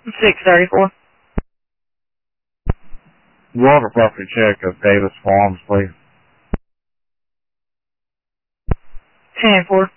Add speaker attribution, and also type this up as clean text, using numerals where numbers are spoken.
Speaker 1: 634.
Speaker 2: Water property check of Davis Farms, please.
Speaker 1: 10-4.